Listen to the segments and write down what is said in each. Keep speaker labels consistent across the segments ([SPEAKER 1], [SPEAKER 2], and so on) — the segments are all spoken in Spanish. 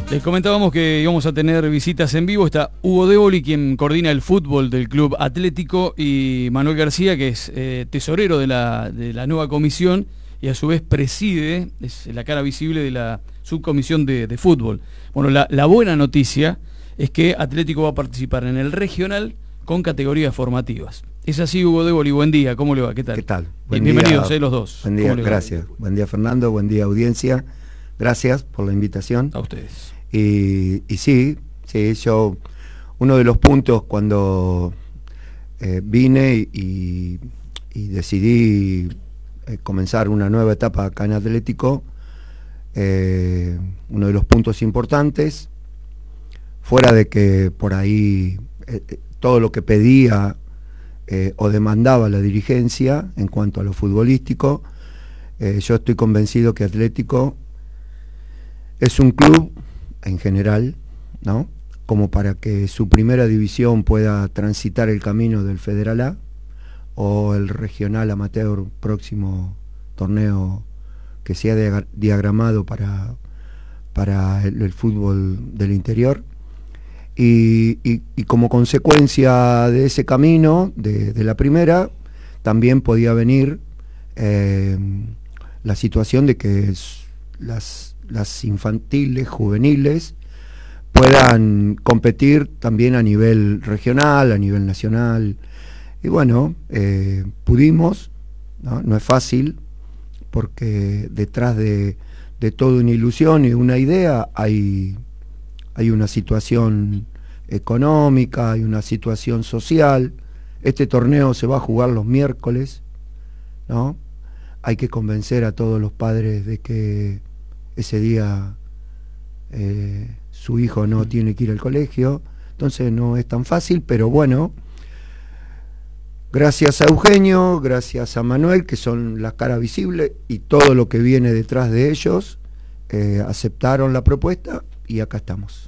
[SPEAKER 1] Les comentábamos que íbamos a tener visitas en vivo. Está Hugo Déboli, quien coordina el fútbol del Club Atlético, y Manuel García, que es tesorero de la nueva comisión y a su vez preside, es la cara visible de la subcomisión de fútbol. Bueno, la buena noticia es que Atlético va a participar en el regional con categorías formativas. Es así, Hugo Déboli, buen día, ¿cómo le va? ¿Qué tal?
[SPEAKER 2] ¿Qué tal?
[SPEAKER 1] Bienvenidos los dos.
[SPEAKER 2] Buen día, gracias. Buen día, Fernando, buen día, audiencia. Gracias por la invitación.
[SPEAKER 1] A ustedes.
[SPEAKER 2] Y sí, yo, uno de los puntos cuando vine y decidí comenzar una nueva etapa acá en Atlético, uno de los puntos importantes, fuera de que por ahí todo lo que pedía o demandaba la dirigencia en cuanto a lo futbolístico, yo estoy convencido que Atlético es un club en general, ¿no?, como para que su primera división pueda transitar el camino del Federal A o el regional amateur, próximo torneo que sea diagramado para el fútbol del interior. Y como consecuencia de ese camino, de la primera, también podía venir la situación de que las infantiles, juveniles, puedan competir también a nivel regional, a nivel nacional. Y bueno, pudimos, no es fácil, porque detrás de toda una ilusión y una idea hay una situación económica, hay una situación social. Este torneo se va a jugar los miércoles, ¿no? Hay que convencer a todos los padres de que ese día su hijo no tiene que ir al colegio, entonces no es tan fácil, pero bueno, gracias a Eugenio, gracias a Manuel, que son la cara visible, y todo lo que viene detrás de ellos, aceptaron la propuesta y acá estamos.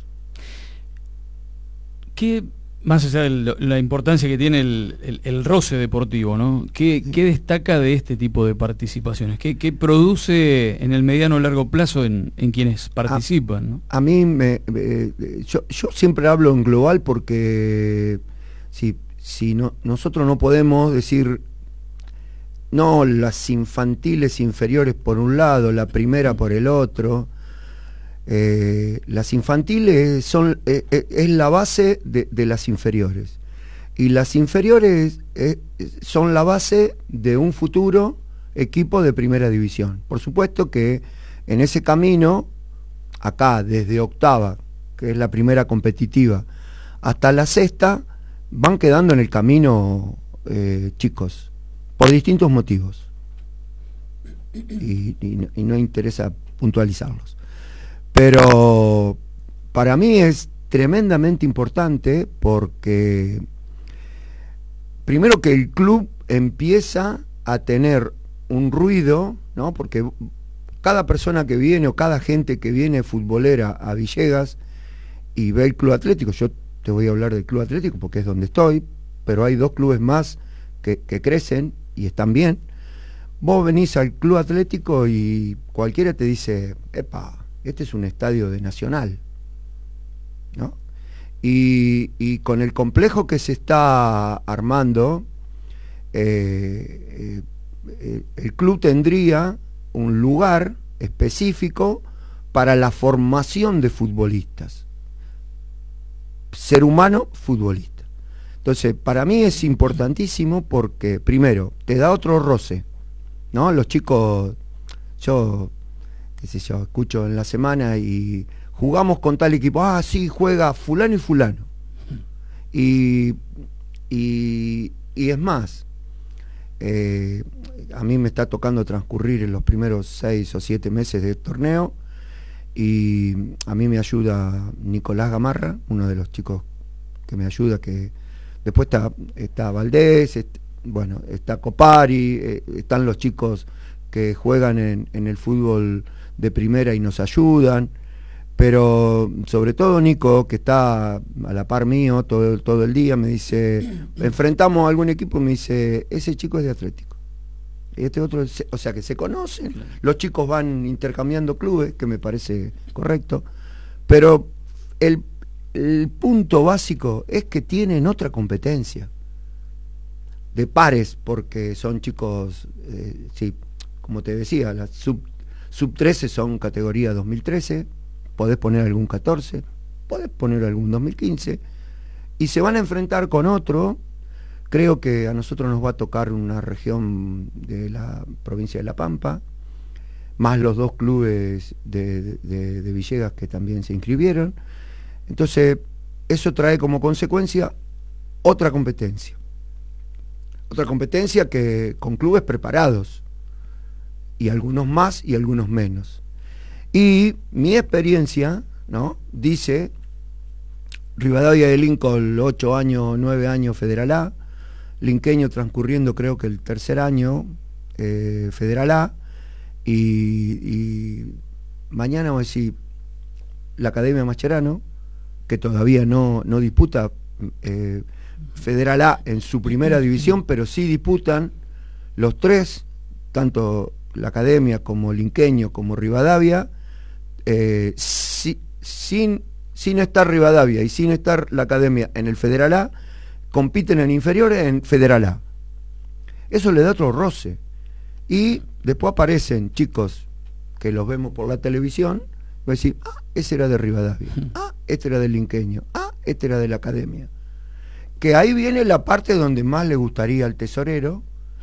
[SPEAKER 1] ¿Qué, más allá de la importancia que tiene el roce deportivo, ¿no? ¿Qué destaca de este tipo de participaciones? ¿Qué produce en el mediano o largo plazo en quienes participan, ¿no?
[SPEAKER 2] A mí, yo siempre hablo en global, porque si nosotros no podemos decir, no, las infantiles inferiores por un lado, la primera por el otro. Las infantiles es la base de las inferiores, y las inferiores son la base de un futuro equipo de primera división. Por supuesto que en ese camino, acá desde octava, que es la primera competitiva, hasta la sexta, van quedando en el camino chicos, por distintos motivos, y no interesa puntualizarlos. Pero para mí es tremendamente importante, porque primero que el club empieza a tener un ruido, ¿no? Porque cada persona que viene o cada gente que viene futbolera a Villegas y ve el Club Atlético, yo te voy a hablar del Club Atlético porque es donde estoy, pero hay dos clubes más que crecen y están bien. Vos venís al Club Atlético y cualquiera te dice, epa, este es un estadio de Nacional, ¿no? Y con el complejo que se está armando, el club tendría un lugar específico para la formación de futbolistas, ser humano futbolista. Entonces, para mí es importantísimo, porque primero te da otro roce, ¿no? Los chicos, yo escucho en la semana y jugamos con tal equipo, sí, juega fulano y fulano, y es más, a mí me está tocando transcurrir en los primeros 6 o 7 meses del torneo, y a mí me ayuda Nicolás Gamarra, uno de los chicos que me ayuda, que después está Valdés, bueno, está Copari, están los chicos que juegan en el fútbol de primera y nos ayudan, pero sobre todo Nico, que está a la par mío todo el día, me dice, enfrentamos a algún equipo, me dice, ese chico es de Atlético, este otro, o sea que se conocen, los chicos van intercambiando clubes, que me parece correcto, Pero el punto básico es que tienen otra competencia de pares, porque son chicos, sí, como te decía, las sub 13 son categoría 2013, podés poner algún 14, podés poner algún 2015, y se van a enfrentar con otro. Creo que a nosotros nos va a tocar una región de la provincia de La Pampa, más los 2 clubes de Villegas que también se inscribieron. Entonces, eso trae como consecuencia otra competencia. Otra competencia que con clubes preparados, y algunos más y algunos menos. Y mi experiencia, ¿no?, dice, Rivadavia de Lincoln, 8 años, 9 años Federal A, Linqueño transcurriendo creo que el 3er año Federal A, y mañana vamos a decir la Academia Mascherano, que todavía no disputa Federal A en su primera división, pero sí disputan los 3, tanto la Academia como Linqueño como Rivadavia, sin estar Rivadavia y sin estar la Academia en el Federal A, compiten en inferiores en Federal A. Eso le da otro roce. Y después aparecen chicos que los vemos por la televisión, y va a decir, ese era de Rivadavia, este era del Linqueño, este era de la Academia. Que ahí viene la parte donde más le gustaría al tesorero,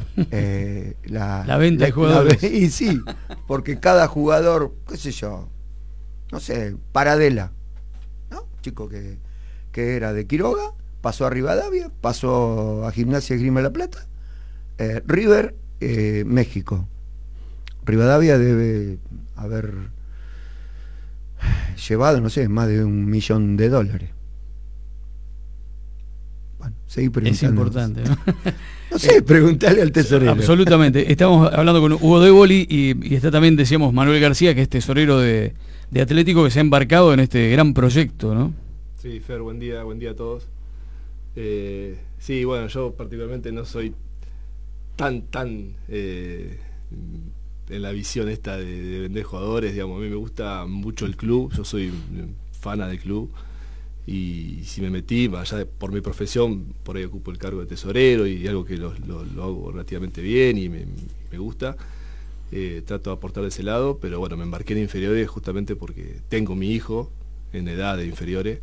[SPEAKER 1] la venta de jugadores.
[SPEAKER 2] Y sí, porque cada jugador, qué sé yo, no sé, Paradela, ¿no? Chico que era de Quiroga, pasó a Rivadavia, pasó a Gimnasia Esgrima de La Plata, River, México. Rivadavia debe haber llevado, no sé, más de $1 millón. Bueno, seguí preguntando.
[SPEAKER 1] Es importante, ¿no?
[SPEAKER 2] No sé, preguntarle al tesorero.
[SPEAKER 1] Absolutamente. Estamos hablando con Hugo Déboli y está también, decíamos, Manuel García, que es tesorero de Atlético, que se ha embarcado en este gran proyecto, ¿no?
[SPEAKER 3] Sí, Fer, buen día a todos. Sí, bueno, yo particularmente no soy tan en la visión esta de vender jugadores, digamos. A mí me gusta mucho el club, yo soy fana del club, y si me metí, allá por mi profesión, por ahí ocupo el cargo de tesorero, y algo que lo hago relativamente bien y me gusta, trato de aportar de ese lado, pero bueno, me embarqué en inferiores justamente porque tengo mi hijo en edad de inferiores,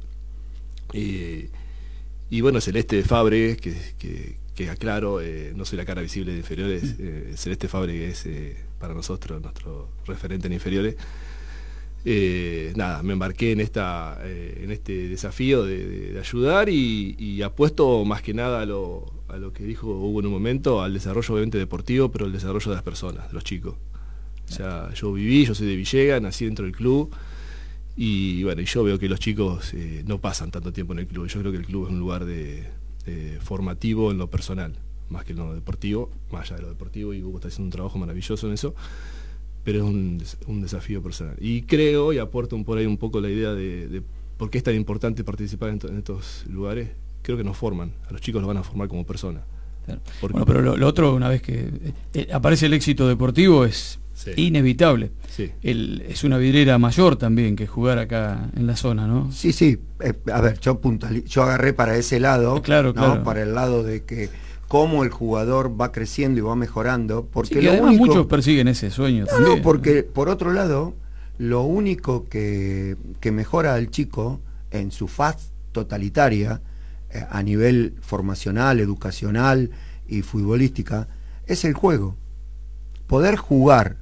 [SPEAKER 3] y bueno, Celeste de Fabre, que aclaro, no soy la cara visible de inferiores, Celeste Fabre es para nosotros nuestro referente en inferiores. Nada, me embarqué en este desafío de ayudar, y apuesto más que nada a lo que dijo Hugo en un momento, al desarrollo obviamente deportivo, pero el desarrollo de las personas, de los chicos. O sea, yo soy de Villegas, nací dentro del club, y bueno, y yo veo que los chicos no pasan tanto tiempo en el club. Yo creo que el club es un lugar formativo en lo personal, más que en lo deportivo, más allá de lo deportivo, y Hugo está haciendo un trabajo maravilloso en eso, pero es un desafío personal. Y creo, y aporto por ahí un poco la idea de por qué es tan importante participar en estos lugares. Creo que nos forman, a los chicos los van a formar como personas.
[SPEAKER 1] Claro. Bueno, pero lo otro, una vez que aparece el éxito deportivo, es inevitable. Sí. Es una vidriera mayor también que jugar acá en la zona, ¿no?
[SPEAKER 2] Sí, sí. A ver, yo agarré para ese lado,
[SPEAKER 1] claro,
[SPEAKER 2] ¿no?
[SPEAKER 1] Claro.
[SPEAKER 2] Para el lado de que cómo el jugador va creciendo y va mejorando, porque
[SPEAKER 1] sí, además muchos persiguen ese sueño también.
[SPEAKER 2] No, porque por otro lado, lo único que mejora al chico en su faz totalitaria, a nivel formacional, educacional y futbolística, es el juego. Poder jugar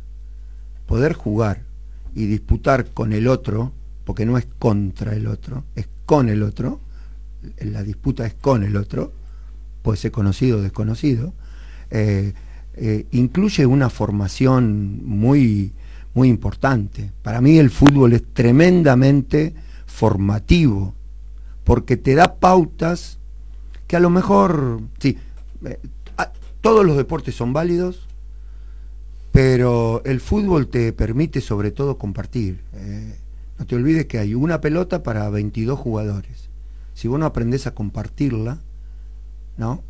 [SPEAKER 2] y disputar con el otro, porque no es contra el otro, es con el otro, la disputa es con el otro, puede ser conocido o desconocido, incluye una formación muy, muy importante. Para mí el fútbol es tremendamente formativo, porque te da pautas que a lo mejor, sí, todos los deportes son válidos, pero el fútbol te permite sobre todo compartir. No te olvides que hay una pelota para 22 jugadores. Si vos no aprendés a compartirla, ¿no?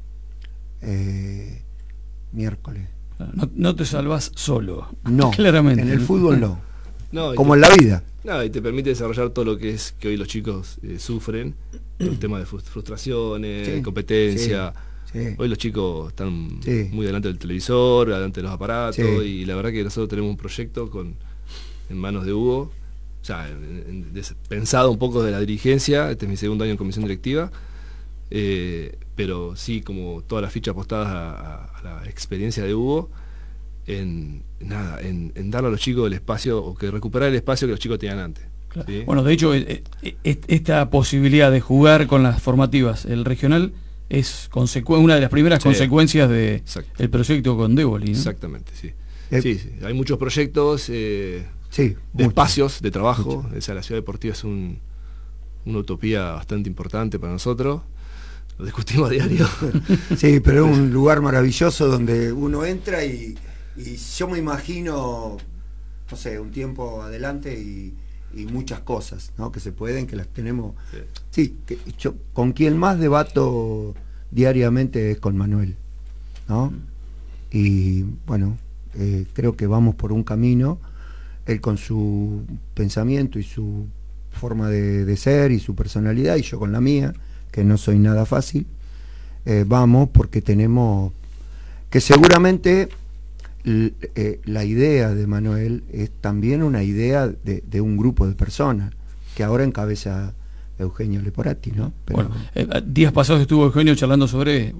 [SPEAKER 2] Miércoles.
[SPEAKER 1] No te salvás solo.
[SPEAKER 2] No,
[SPEAKER 1] claramente.
[SPEAKER 2] En el fútbol no. Como en la vida.
[SPEAKER 3] Nada, y te permite desarrollar todo lo que es que hoy los chicos sufren, el tema de frustraciones,
[SPEAKER 2] Sí,
[SPEAKER 3] competencia.
[SPEAKER 2] sí, sí.
[SPEAKER 3] Hoy los chicos están
[SPEAKER 2] Sí.
[SPEAKER 3] muy delante del televisor, delante de los aparatos,
[SPEAKER 2] Sí.
[SPEAKER 3] y la verdad que nosotros tenemos un proyecto en manos de Hugo, o sea, pensado un poco de la dirigencia. Este es mi segundo año en comisión directiva, pero sí, como todas las fichas apostadas a la experiencia de Hugo, en darle a los chicos el espacio, o que recuperar el espacio que los chicos tenían antes.
[SPEAKER 1] Claro.
[SPEAKER 3] ¿Sí?
[SPEAKER 1] Bueno, de hecho, esta posibilidad de jugar con las formativas, el regional, es una de las primeras consecuencias del proyecto con Déboli, ¿no?
[SPEAKER 3] Exactamente, sí. Sí. Hay muchos proyectos de
[SPEAKER 2] mucho.
[SPEAKER 3] espacios de trabajo. O sea, la ciudad deportiva es una utopía bastante importante para nosotros. Lo discutimos a diario.
[SPEAKER 2] Sí, pero es un lugar maravilloso donde uno entra y yo me imagino, no sé, un tiempo adelante y muchas cosas, ¿no? Que se pueden, que las tenemos. Sí, que yo con quien más debato diariamente es con Manuel, ¿no? Y bueno, creo que vamos por un camino, él con su pensamiento y su forma de ser y su personalidad, y yo con la mía, que no soy nada fácil. Vamos porque tenemos que seguramente la idea de Manuel es también una idea de un grupo de personas que ahora encabeza Eugenio Leporati, ¿no? Pero,
[SPEAKER 1] bueno, días pasados estuvo Eugenio charlando sobre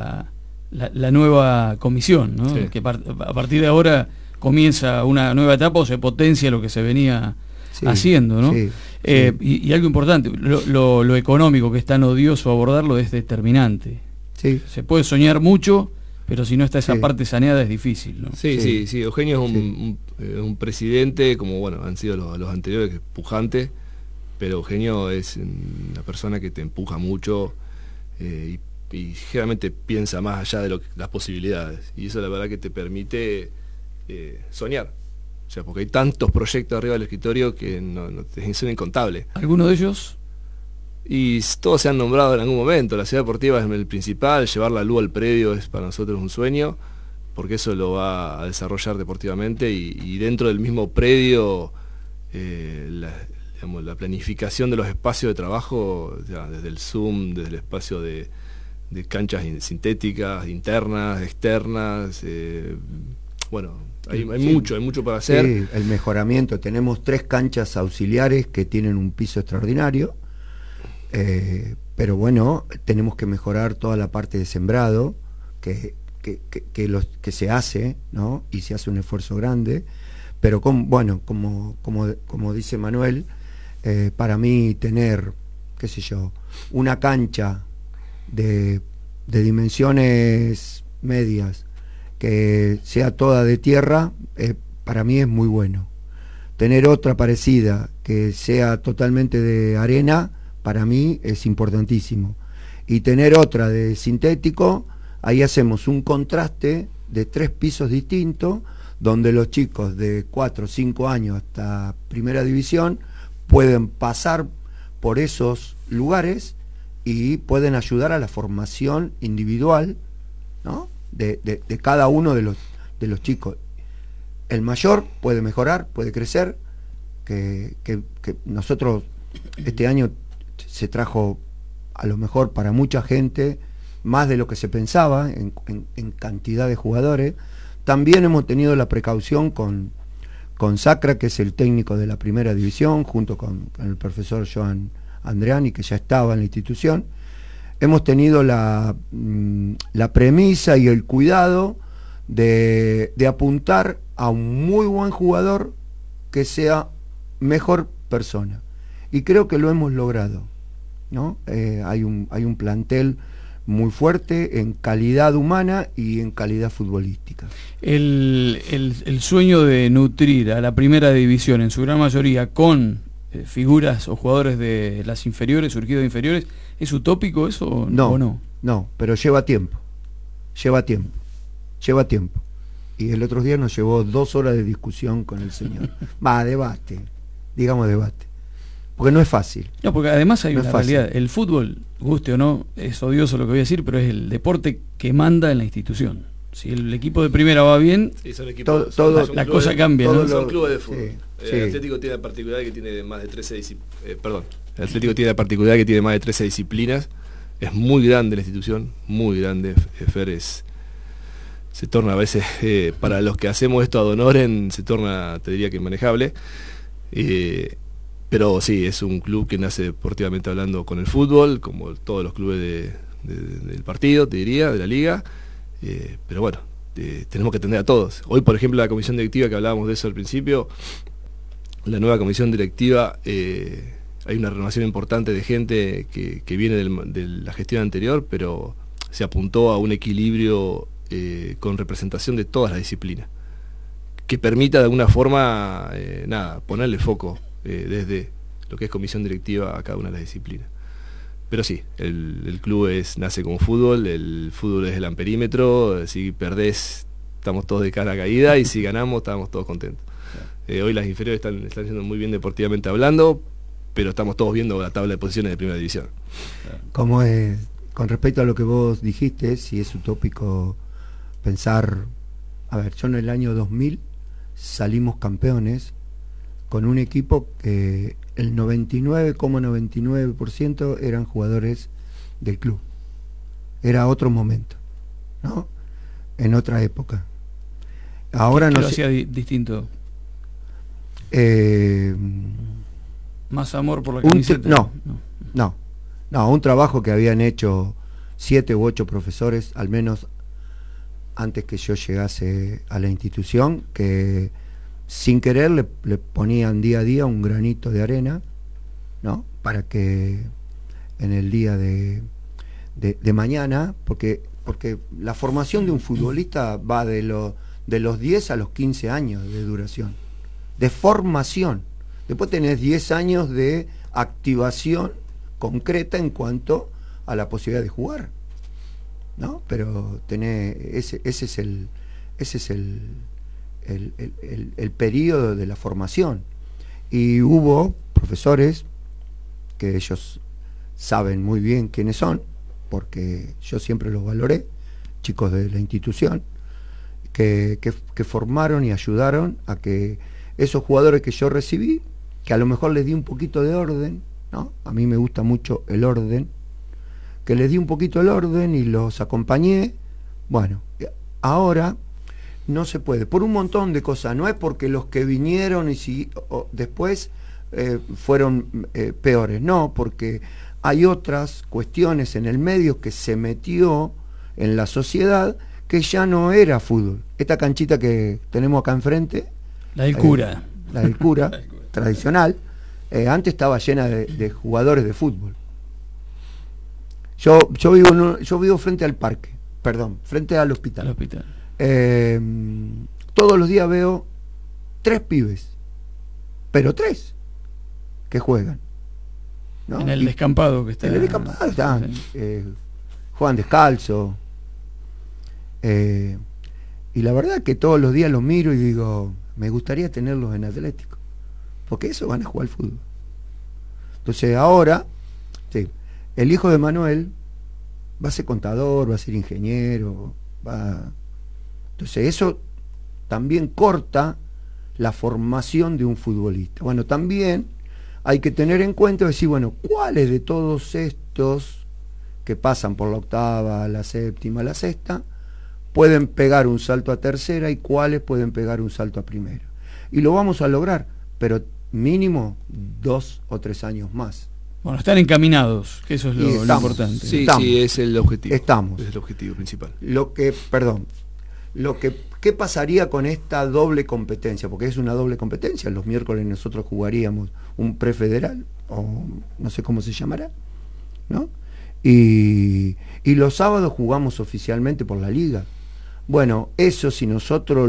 [SPEAKER 1] la nueva comisión, ¿no?
[SPEAKER 3] Sí.
[SPEAKER 1] Que a partir de ahora comienza una nueva etapa o se potencia lo que se venía haciendo, ¿no?
[SPEAKER 2] Sí.
[SPEAKER 1] Y algo importante, lo económico, que es tan odioso abordarlo, es determinante.
[SPEAKER 2] Sí.
[SPEAKER 1] Se puede soñar mucho, pero si no está esa parte saneada es difícil, ¿no?
[SPEAKER 3] Sí. Eugenio es un presidente, como bueno han sido los anteriores, que es pujante, pero Eugenio es una persona que te empuja mucho y generalmente piensa más allá de las posibilidades, y eso la verdad que te permite soñar. O sea, porque hay tantos proyectos arriba del escritorio que son incontables.
[SPEAKER 1] ¿Alguno de ellos?
[SPEAKER 3] Y todos se han nombrado en algún momento. La ciudad deportiva es el principal. Llevar la luz al predio es para nosotros un sueño, porque eso lo va a desarrollar deportivamente, y dentro del mismo predio la planificación de los espacios de trabajo, o sea, desde el Zoom, desde el espacio de canchas sintéticas, internas, externas, bueno, hay mucho para hacer.
[SPEAKER 2] Sí, el mejoramiento. Tenemos 3 canchas auxiliares que tienen un piso extraordinario, pero bueno, tenemos que mejorar toda la parte de sembrado que se hace, ¿no? Y se hace un esfuerzo grande, pero como dice Manuel, para mí tener, qué sé yo, una cancha de dimensiones medias que sea toda de tierra, para mí es muy bueno. Tener otra parecida que sea totalmente de arena, para mí es importantísimo. Y tener otra de sintético, ahí hacemos un contraste de 3 pisos distintos, donde los chicos de 4 o 5 años hasta primera división pueden pasar por esos lugares y pueden ayudar a la formación individual, ¿no? de cada uno de los chicos. El mayor puede mejorar, puede crecer, que nosotros este año se trajo a lo mejor para mucha gente más de lo que se pensaba en cantidad de jugadores. También hemos tenido la precaución con Sacra, que es el técnico de la primera división, junto con el profesor Joan Andreani, que ya estaba en la institución. Hemos tenido la premisa y el cuidado de apuntar a un muy buen jugador que sea mejor persona, y creo que lo hemos logrado, ¿no? Hay un plantel muy fuerte en calidad humana y en calidad futbolística.
[SPEAKER 1] El sueño de nutrir a la primera división en su gran mayoría con figuras o jugadores de las inferiores, surgidos de inferiores, ¿es utópico eso o no?
[SPEAKER 2] No, pero lleva tiempo. Y el otro día nos llevó 2 horas de discusión con el señor. Debate. Porque no es fácil.
[SPEAKER 1] No, porque además hay una realidad. El fútbol, guste o no, es odioso lo que voy a decir, pero es el deporte que manda en la institución. Si el equipo de primera va bien,
[SPEAKER 3] Sí, son equipos,
[SPEAKER 1] la cosa cambia, ¿no?
[SPEAKER 3] Son clubes de fútbol.
[SPEAKER 2] Sí.
[SPEAKER 3] El Atlético tiene la particularidad que tiene más de 13 disciplinas. El Atlético tiene la particularidad que tiene más de 13 disciplinas. Es muy grande la institución, muy grande. Fer se torna a veces, para los que hacemos esto ad honorem, se torna, te diría que manejable. Pero sí, es un club que nace deportivamente hablando con el fútbol, como todos los clubes del partido, te diría, de la liga. Pero bueno, tenemos que atender a todos. Hoy, por ejemplo, la comisión directiva, que hablábamos de eso al principio, la nueva comisión directiva, hay una renovación importante de gente que viene de la gestión anterior, pero se apuntó a un equilibrio con representación de todas las disciplinas, que permita de alguna forma ponerle foco desde lo que es comisión directiva a cada una de las disciplinas. Pero sí, el club nace como fútbol, el fútbol es el amperímetro, si perdés estamos todos de cara caída y si ganamos estamos todos contentos. Hoy las inferiores están yendo muy bien deportivamente hablando, pero estamos todos viendo la tabla de posiciones de primera división.
[SPEAKER 2] Como es, con respecto a lo que vos dijiste, si es utópico pensar, a ver, yo en el año 2000 salimos campeones con un equipo que el 99,99% eran jugadores del club. Era otro momento, ¿no? En otra época. Ahora
[SPEAKER 1] ¿Qué
[SPEAKER 2] no
[SPEAKER 1] lo
[SPEAKER 2] sé.
[SPEAKER 1] hacía distinto? Más amor por la camiseta.
[SPEAKER 2] No, un trabajo que habían hecho 7 u 8 profesores, al menos antes que yo llegase a la institución, que sin querer le ponían día a día un granito de arena, ¿no? Para que en el día de mañana, porque la formación de un futbolista va de los 10 a los 15 años de duración, de formación. Después tenés 10 años de activación concreta en cuanto a la posibilidad de jugar, ¿no? Pero ese es el periodo de la formación. Y hubo profesores que ellos saben muy bien quiénes son, porque yo siempre los valoré, chicos de la institución, que formaron y ayudaron a que esos jugadores que yo recibí, que a lo mejor les di un poquito de orden, ¿no? A mí me gusta mucho el orden, que les di un poquito el orden y los acompañé. Bueno, ahora no se puede, por un montón de cosas. No es porque los que vinieron después fueron peores, no, porque hay otras cuestiones en el medio que se metió en la sociedad que ya no era fútbol. Esta canchita que tenemos acá enfrente,
[SPEAKER 1] la del cura,
[SPEAKER 2] tradicional, antes estaba llena de jugadores de fútbol. Yo vivo frente al parque, frente al hospital. Todos los días veo 3 pibes, pero 3 que juegan, ¿no?
[SPEAKER 1] En el descampado que está.
[SPEAKER 2] En el descampado están, juegan descalzo. Y la verdad que todos los días los miro y digo, me gustaría tenerlos en Atlético, porque eso van a jugar al fútbol. Entonces ahora, sí, el hijo de Manuel va a ser contador, va a ser ingeniero, entonces eso también corta la formación de un futbolista. Bueno, también hay que tener en cuenta, decir, bueno, ¿cuáles de todos estos que pasan por la octava, la séptima, la sexta, pueden pegar un salto a tercera y cuáles pueden pegar un salto a primera? Y lo vamos a lograr, pero mínimo 2 o 3 años más.
[SPEAKER 1] Bueno, están encaminados, que eso es lo importante.
[SPEAKER 3] Sí, es el objetivo.
[SPEAKER 2] Estamos.
[SPEAKER 3] Es el objetivo principal.
[SPEAKER 2] ¿Qué pasaría con esta doble competencia? Porque es una doble competencia. Los miércoles nosotros jugaríamos un prefederal, o no sé cómo se llamará, ¿no? Y los sábados jugamos oficialmente por la liga. Bueno, eso si nosotros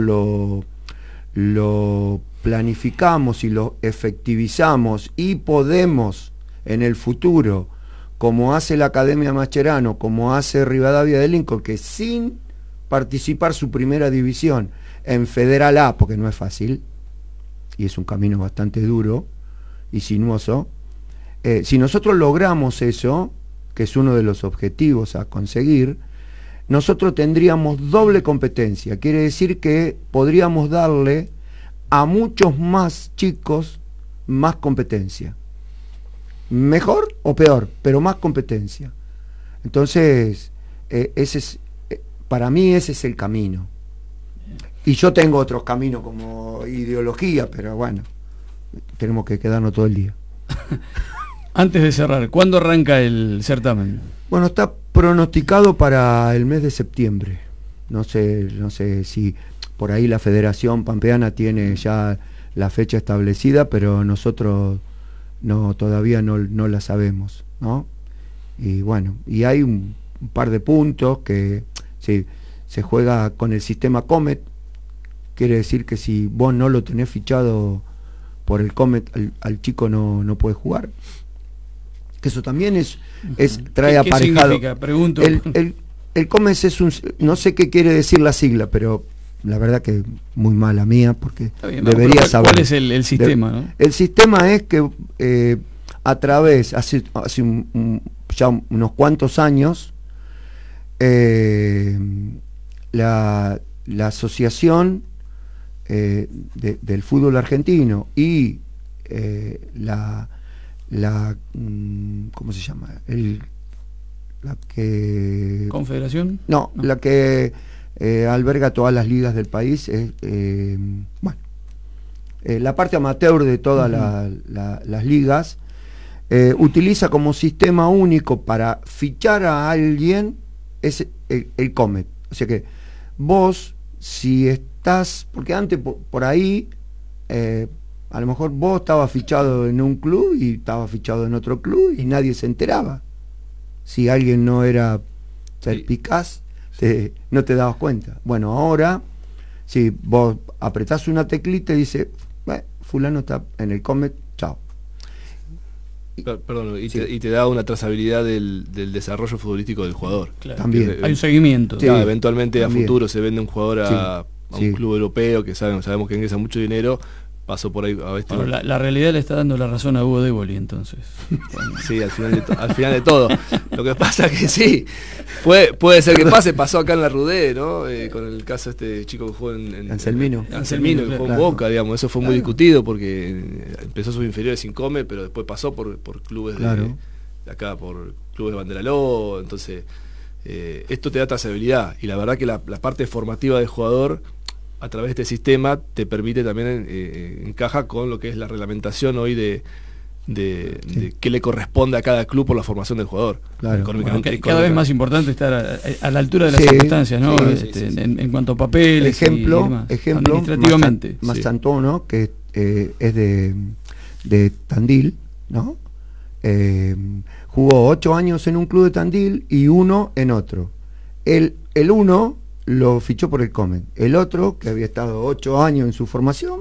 [SPEAKER 2] lo planificamos y lo efectivizamos y podemos en el futuro, como hace la Academia Mascherano, como hace Rivadavia de Lincoln, que sin participar su primera división en Federal A, porque no es fácil, y es un camino bastante duro y sinuoso, si nosotros logramos eso, que es uno de los objetivos a conseguir, nosotros tendríamos doble competencia. Quiere decir que podríamos darle a muchos más chicos más competencia. Mejor o peor, pero más competencia. Entonces, para mí ese es el camino. Y yo tengo otros caminos como ideología, pero bueno, tenemos que quedarnos todo el día.
[SPEAKER 1] Antes de cerrar, ¿cuándo arranca el certamen?
[SPEAKER 2] Bueno, está pronosticado para el mes de septiembre. No sé si por ahí la Federación Pampeana tiene ya la fecha establecida, pero nosotros todavía no la sabemos, ¿no? Y bueno, y hay un par de puntos que se juega con el sistema Comet. Quiere decir que si vos no lo tenés fichado por el Comet, al chico no puede jugar. Que eso también trae aparejado.
[SPEAKER 1] ¿Qué significa? Pregunto.
[SPEAKER 2] El Comet no sé qué quiere decir la sigla, pero la verdad que muy mala mía, porque debería saber.
[SPEAKER 1] ¿Cuál es el sistema? ¿No? El
[SPEAKER 2] sistema es que a través, hace ya unos cuantos años, la asociación del fútbol argentino y ¿cómo se llama?
[SPEAKER 1] ¿Confederación?
[SPEAKER 2] No, la que alberga todas las ligas del país, la parte amateur de todas las ligas, utiliza como sistema único para fichar a alguien es el Comet. O sea que vos, si estás, porque antes por ahí a lo mejor vos estabas fichado en un club y estabas fichado en otro club y nadie se enteraba. Si alguien no era perspicaz, no te dabas cuenta. Bueno, ahora, si vos apretás una teclita y dice, fulano está en el Comet, chao.
[SPEAKER 3] Perdón, y te da una trazabilidad del desarrollo futbolístico del jugador.
[SPEAKER 1] Claro. También. Hay un seguimiento.
[SPEAKER 3] Sí, eventualmente también. A futuro se vende un jugador a un club europeo que sabemos que ingresa mucho dinero. Pasó por ahí a este.
[SPEAKER 1] Bueno, la realidad le está dando la razón a Hugo Déboli, entonces.
[SPEAKER 3] Bueno. Sí, al final de todo. Lo que pasa que sí, puede ser que pase, pasó acá en la Rudé, ¿no? Con el caso este chico que jugó en
[SPEAKER 2] Anselmino.
[SPEAKER 3] Anselmino, que jugó en Boca, digamos. Eso fue muy discutido porque empezó sus inferiores sin Comet, pero después pasó por clubes de acá, por clubes de Banderaló. Entonces, esto te da trazabilidad. Y la verdad que la parte formativa del jugador, a través de este sistema, te permite también encaja con lo que es la reglamentación hoy de qué le corresponde a cada club por la formación del jugador.
[SPEAKER 1] Claro. Cada vez más importante estar a la altura de las circunstancias, ¿no? En cuanto a papeles
[SPEAKER 2] ejemplo
[SPEAKER 1] administrativamente.
[SPEAKER 2] Mastantuono, que es de Tandil, ¿no? Jugó 8 años en un club de Tandil y 1 en otro. El uno lo fichó por el Comet. El otro, que había estado 8 años en su formación,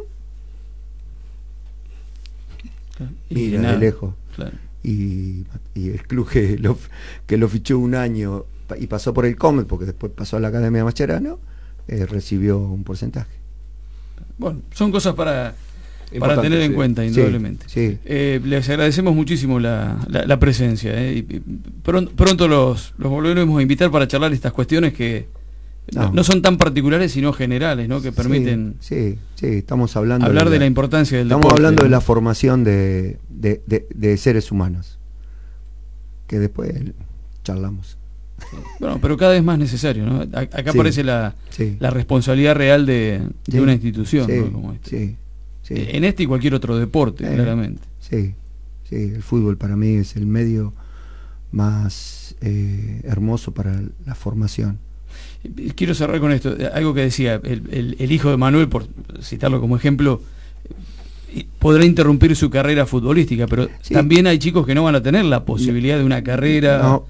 [SPEAKER 2] mira de lejos. Claro. Y el club que lo fichó 1 año y pasó por el Comet, porque después pasó a la Academia Mascherano, recibió un porcentaje.
[SPEAKER 1] Bueno, son cosas para tener en cuenta, indudablemente. Les agradecemos muchísimo la presencia. Y pronto los volveremos a invitar para charlar estas cuestiones que no son tan particulares sino generales, ¿no? Que permiten
[SPEAKER 2] estamos hablando
[SPEAKER 1] hablar de la importancia del deporte.
[SPEAKER 2] Estamos hablando de la formación de seres humanos, que después charlamos.
[SPEAKER 1] Bueno, pero cada vez más necesario, ¿no? Acá aparece la responsabilidad real de una institución, ¿no? Como este. En este y cualquier otro deporte, claramente.
[SPEAKER 2] El fútbol para mí es el medio más hermoso para la formación.
[SPEAKER 1] Quiero cerrar con esto, algo que decía el hijo de Manuel, por citarlo como ejemplo, podrá interrumpir su carrera futbolística, pero también hay chicos que no van a tener la posibilidad de una carrera.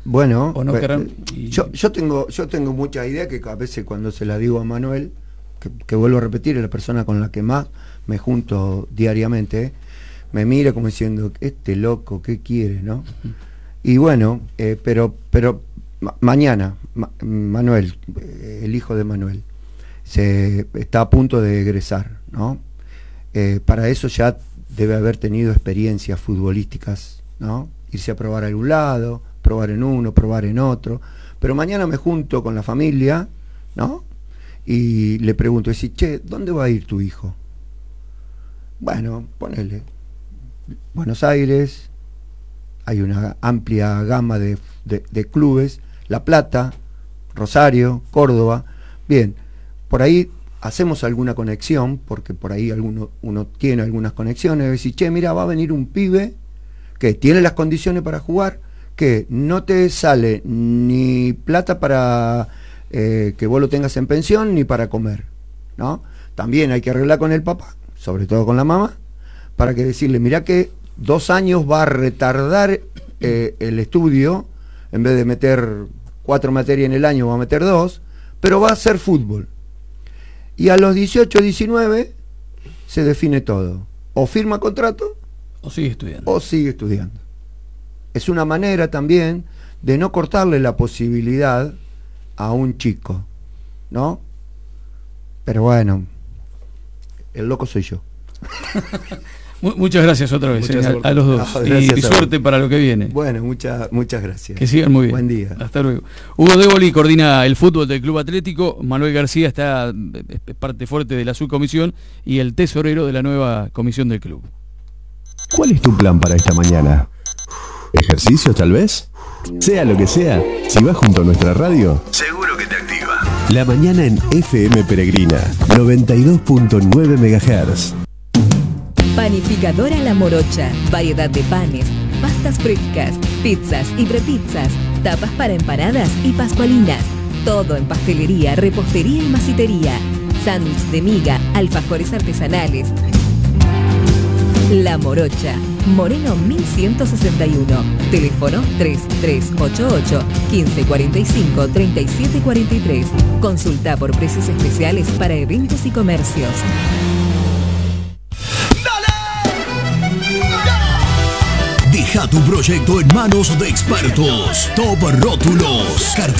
[SPEAKER 2] Yo tengo mucha idea que a veces cuando se la digo a Manuel, que vuelvo a repetir, es la persona con la que más me junto diariamente, me mira como diciendo, este loco, ¿qué quiere, no? Y bueno, pero mañana Manuel, el hijo de Manuel, está a punto de egresar, ¿no? Para eso ya debe haber tenido experiencias futbolísticas, ¿no? Irse a probar a algún lado, probar en uno, probar en otro, pero mañana me junto con la familia, ¿no? Y le pregunto, decir, che, ¿dónde va a ir tu hijo? Bueno, ponele, Buenos Aires, hay una amplia gama de clubes, La Plata, Rosario, Córdoba, bien, por ahí hacemos alguna conexión, porque por ahí uno tiene algunas conexiones, decir, che, mira, va a venir un pibe que tiene las condiciones para jugar, que no te sale ni plata para que vos lo tengas en pensión, ni para comer, ¿no? También hay que arreglar con el papá, sobre todo con la mamá, para que decirle, mirá que 2 años va a retardar el estudio, en vez de meter 4 materias en el año, va a meter 2, pero va a hacer fútbol. Y a los 18, 19 se define todo. O firma contrato,
[SPEAKER 1] o sigue estudiando.
[SPEAKER 2] O sigue estudiando. Es una manera también de no cortarle la posibilidad a un chico, ¿no? Pero bueno, el loco soy yo.
[SPEAKER 1] Muchas gracias otra vez a los dos.
[SPEAKER 2] No,
[SPEAKER 1] y suerte para lo que viene.
[SPEAKER 2] Bueno, muchas gracias.
[SPEAKER 1] Que sigan muy bien.
[SPEAKER 2] Buen día.
[SPEAKER 1] Hasta luego. Hugo Déboli coordina el fútbol del Club Atlético. Manuel García es parte fuerte de la subcomisión y el tesorero de la nueva comisión del club.
[SPEAKER 4] ¿Cuál es tu plan para esta mañana? ¿Ejercicios tal vez? Sea lo que sea, si vas junto a nuestra radio, seguro que te activa. La mañana en FM Peregrina, 92.9 MHz.
[SPEAKER 5] Panificadora La Morocha, variedad de panes, pastas frescas, pizzas y prepizzas, tapas para empanadas y pascualinas. Todo en pastelería, repostería y masitería. Sándwich de miga, alfajores artesanales. La Morocha, Moreno 1161, teléfono 3388 1545 3743. Consulta por precios especiales para eventos y comercios.
[SPEAKER 6] Deja tu proyecto en manos de expertos. Top Rótulos, cartel